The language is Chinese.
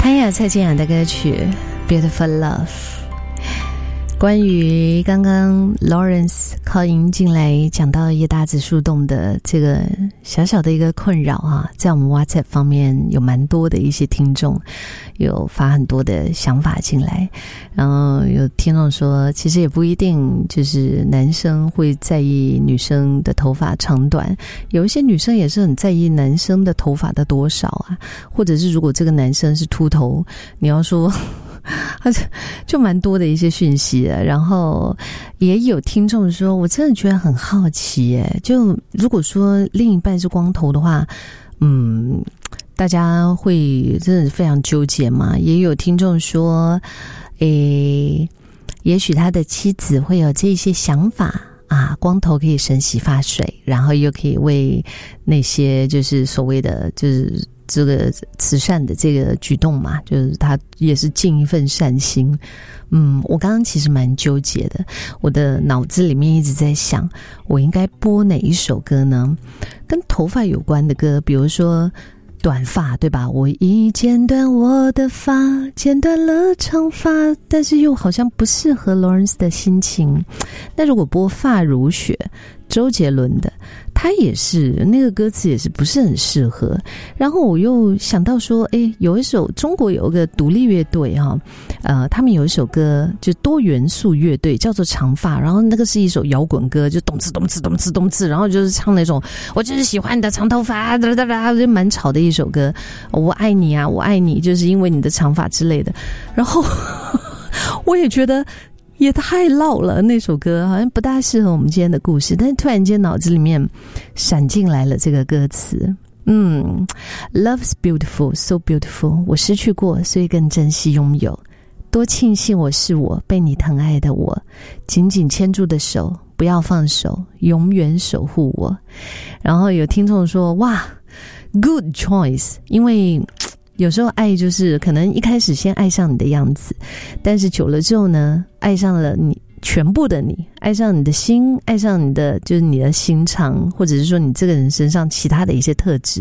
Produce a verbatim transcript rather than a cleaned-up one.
潘雅蔡健雅的歌曲 Beautiful Love。 关于刚刚 Lawrence 靠音进来讲到叶大子树洞的这个小小的一个困扰啊，在我们 WhatsApp 方面有蛮多的一些听众有发很多的想法进来，然后有听众说其实也不一定就是男生会在意女生的头发长短，有一些女生也是很在意男生的头发的多少啊，或者是如果这个男生是秃头，你要说就蛮多的一些讯息的。然后也有听众说我真的觉得很好奇耶，就如果说另一半是光头的话，嗯，大家会真的非常纠结嘛。也有听众说诶，也许他的妻子会有这些想法啊，光头可以省洗发水，然后又可以为那些就是所谓的就是这个慈善的这个举动嘛，就是他也是尽一份善心。嗯，我刚刚其实蛮纠结的，我的脑子里面一直在想我应该播哪一首歌呢，跟头发有关的歌，比如说短发，对吧？我已剪断我的发，剪断了长发，但是又好像不适合 Lawrence 的心情。那如果播发如雪，周杰伦的，他也是那个歌词也是不是很适合。然后我又想到说，诶，有一首中国有一个独立乐队哈，呃，他们有一首歌就多元素乐队叫做长发，然后那个是一首摇滚歌，就咚次咚次咚次咚次，然后就是唱那种我就是喜欢你的长头发，哒哒哒，就蛮吵的一首歌，我爱你啊，我爱你，就是因为你的长发之类的。然后我也觉得也太老了，那首歌好像不大适合我们今天的故事，但是突然间脑子里面闪进来了这个歌词，嗯 Love's beautiful, so beautiful， 我失去过，所以更珍惜拥有，多庆幸我是我，被你疼爱的我，紧紧牵住的手，不要放手，永远守护我。然后有听众说哇 good choice， 因为有时候爱就是可能一开始先爱上你的样子，但是久了之后呢，爱上了你全部的你，爱上你的心，爱上你的就是你的心肠，或者是说你这个人身上其他的一些特质。